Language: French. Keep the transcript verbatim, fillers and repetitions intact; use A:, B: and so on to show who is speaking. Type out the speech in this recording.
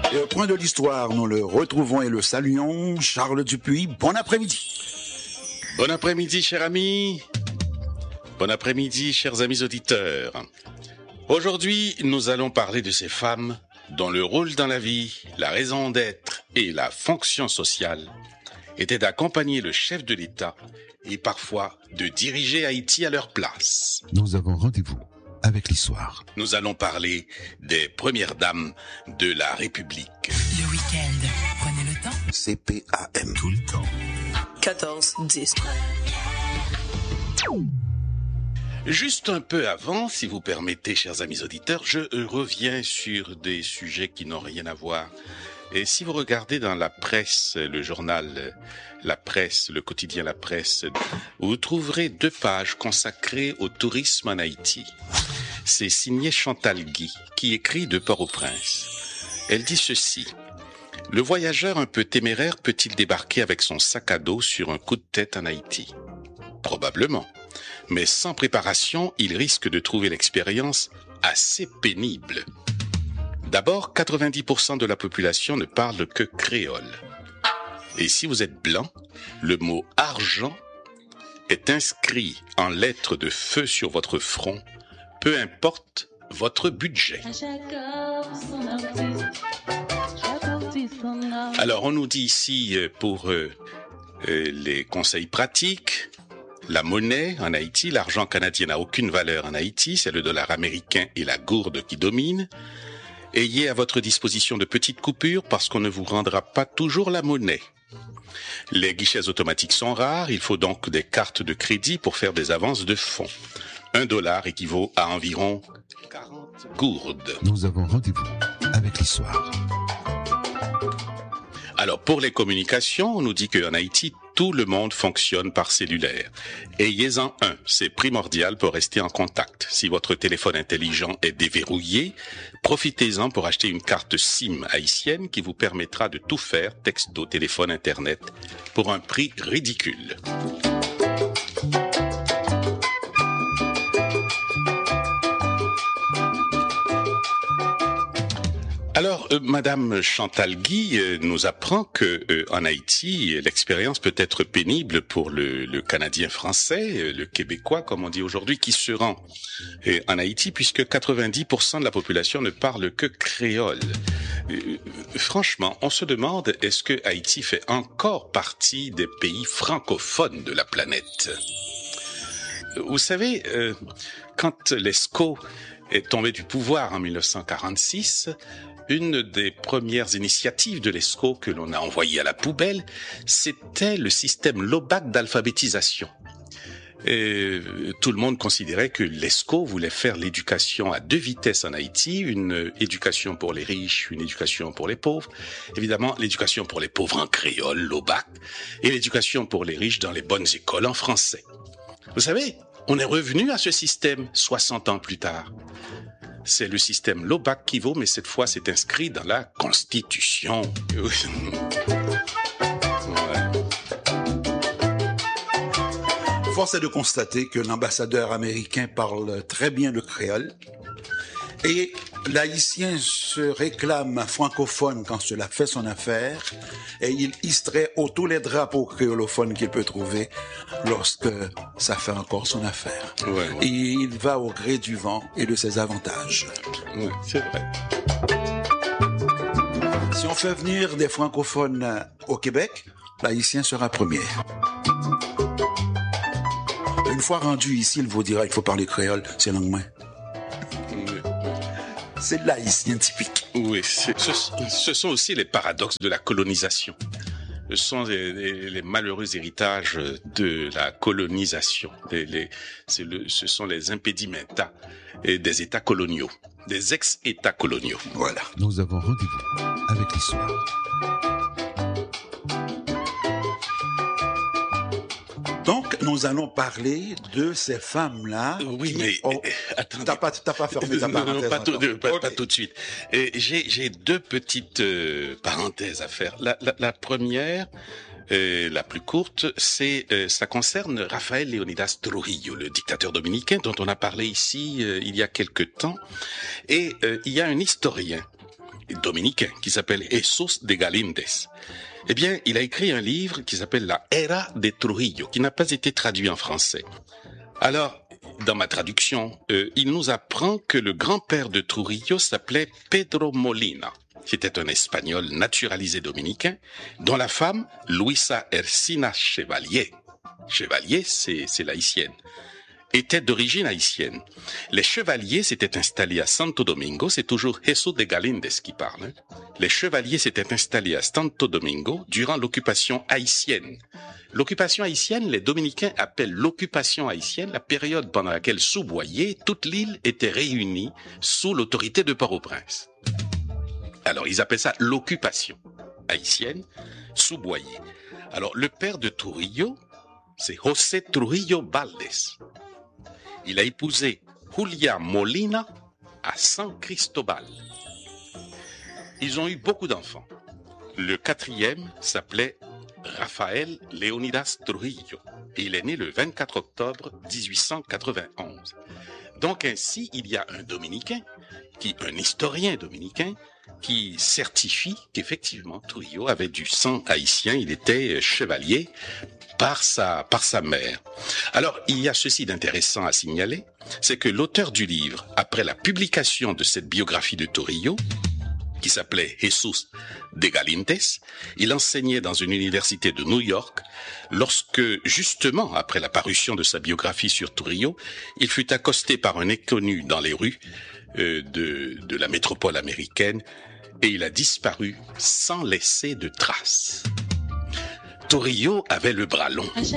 A: Et au point de l'histoire, nous le retrouvons et le saluons, Charles Dupuis. Bon après-midi.
B: Bon après-midi, chers amis. Bon après-midi, chers amis auditeurs. Aujourd'hui, nous allons parler de ces femmes dont le rôle dans la vie, la raison d'être et la fonction sociale était d'accompagner le chef de l'État et parfois de diriger Haïti à leur place.
A: Nous avons rendez-vous avec l'histoire.
B: Nous allons parler des premières dames de la République.
C: Le week-end, prenez le temps.
A: C P A M. Tout le temps.
C: quatorze dix.
B: Juste un peu avant, si vous permettez, chers amis auditeurs, je reviens sur des sujets qui n'ont rien à voir. Et si vous regardez dans la presse, le journal La Presse, le quotidien La Presse, vous trouverez deux pages consacrées au tourisme en Haïti. C'est signé Chantal Guy, qui écrit de Port-au-Prince. Elle dit ceci: « Le voyageur un peu téméraire peut-il débarquer avec son sac à dos sur un coup de tête en Haïti ? Probablement. Mais sans préparation, il risque de trouver l'expérience assez pénible. D'abord, quatre-vingt-dix pour cent de la population ne parle que créole. Et si vous êtes blanc, le mot « argent » est inscrit en lettres de feu sur votre front, peu importe votre budget. Alors, on nous dit ici, pour euh, euh, les conseils pratiques, la monnaie en Haïti, l'argent canadien n'a aucune valeur en Haïti, c'est le dollar américain et la gourde qui dominent. Ayez à votre disposition de petites coupures parce qu'on ne vous rendra pas toujours la monnaie. Les guichets automatiques sont rares, il faut donc des cartes de crédit pour faire des avances de fonds. Un dollar équivaut à environ quarante gourdes.
A: Nous avons rendez-vous avec l'histoire.
B: Alors, pour les communications, on nous dit qu'en Haïti, tout le monde fonctionne par cellulaire. Ayez-en un, c'est primordial pour rester en contact. Si votre téléphone intelligent est déverrouillé, profitez-en pour acheter une carte SIM haïtienne qui vous permettra de tout faire, texto, téléphone, internet, pour un prix ridicule. Alors, euh, Madame Chantal Guy euh, nous apprend que euh, en Haïti, l'expérience peut être pénible pour le, le Canadien français, euh, le Québécois, comme on dit aujourd'hui, qui se rend euh, en Haïti, puisque quatre-vingt-dix pour cent de la population ne parle que créole. Euh, franchement, on se demande, est-ce que Haïti fait encore partie des pays francophones de la planète ? Vous savez, euh, quand l'Esco est tombé du pouvoir en mille neuf cent quarante-six, une des premières initiatives de l'Esco que l'on a envoyée à la poubelle, c'était le système Lobac d'alphabétisation. Et tout le monde considérait que l'Esco voulait faire l'éducation à deux vitesses en Haïti, une éducation pour les riches, une éducation pour les pauvres. Évidemment, l'éducation pour les pauvres en créole, Lobac, et l'éducation pour les riches dans les bonnes écoles en français. Vous savez, on est revenu à ce système soixante ans plus tard. C'est le système Lobac qui vaut, mais cette fois, c'est inscrit dans la Constitution. Ouais.
A: Force est de constater que l'ambassadeur américain parle très bien le créole et l'haïtien se réclame francophone quand cela fait son affaire et il histrait haut tous les drapeaux créolophones qu'il peut trouver lorsque ça fait encore son affaire.
B: Ouais, ouais.
A: Et il va au gré du vent et de ses avantages.
B: Ouais, c'est vrai.
A: Si on fait venir des francophones au Québec, l'haïtien sera premier. Une fois rendu ici, il vous dira il faut parler créole, c'est langue main. C'est l'haïtien typique.
B: Oui, c'est, ce, ce sont aussi les paradoxes de la colonisation. Ce sont les, les, les malheureux héritages de la colonisation. Les, les, c'est le, ce sont les impedimenta des États coloniaux, des ex-États coloniaux.
A: Voilà.
D: Nous avons rendez-vous avec l'histoire.
A: Donc, nous allons parler de ces femmes-là.
B: Oui,
A: qui
B: mais
A: ont...
B: attendez.
A: T'as pas, t'as pas fermé ta parenthèse.
B: Non, pas, tout, de, pas,
A: okay.
B: pas tout de suite. Et j'ai, j'ai deux petites euh, parenthèses à faire. La, la, la première, euh, la plus courte, c'est euh, ça concerne Rafael Leonidas Trujillo, le dictateur dominicain dont on a parlé ici euh, il y a quelque temps. Et euh, il y a un historien dominicain qui s'appelle Jesus de Galíndez. Eh bien, il a écrit un livre qui s'appelle La Era de Trujillo, qui n'a pas été traduit en français. Alors, dans ma traduction, euh, il nous apprend que le grand-père de Trujillo s'appelait Pedro Molina. C'était un Espagnol naturalisé dominicain, dont la femme, Luisa Ercina Chevalier, Chevalier, c'est, c'est l'haïtienne, était d'origine haïtienne. Les Chevaliers s'étaient installés à Santo Domingo, c'est toujours Jesus de Galíndez qui parle. Hein. Les Chevaliers s'étaient installés à Santo Domingo durant l'occupation haïtienne. L'occupation haïtienne, les Dominicains appellent l'occupation haïtienne la période pendant laquelle, sous Boyer, toute l'île était réunie sous l'autorité de Port-au-Prince. Alors, ils appellent ça l'occupation haïtienne sous Boyer. Alors, le père de Trujillo, c'est José Trujillo Valdés. Il a épousé Julia Molina à San Cristobal. Ils ont eu beaucoup d'enfants. Le quatrième s'appelait Rafael Leonidas Trujillo et il est né le vingt-quatre octobre dix-huit cent quatre-vingt-onze. Donc ainsi, il y a un Dominicain, qui, un historien dominicain, qui certifie qu'effectivement Trujillo avait du sang haïtien, il était chevalier par sa, par sa mère. Alors, il y a ceci d'intéressant à signaler, c'est que l'auteur du livre, après la publication de cette biographie de Trujillo, qui s'appelait Jesus de Galíndez, il enseignait dans une université de New York, lorsque, justement, après la parution de sa biographie sur Trujillo, il fut accosté par un inconnu dans les rues euh, de, de la métropole américaine, et il a disparu sans laisser de traces. Trujillo avait le bras long.